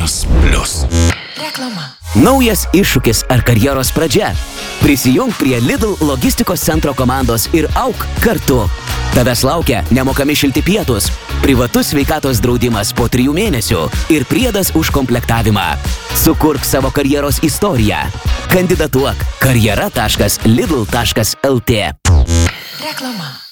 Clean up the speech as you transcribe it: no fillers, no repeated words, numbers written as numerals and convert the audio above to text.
Erasmus Plus. Reklama. Naujas iššūkis ar karjeros pradžia. Prisijung prie Lidl logistikos centro komandos ir auk kartu. Tavęs laukia nemokami šilti pietus, privatus sveikatos draudimas po 3 mėnesių ir priedas už komplektavimą. Sukurk savo karjeros istoriją. Kandidatuok karjera.lidl.lt. Reklama.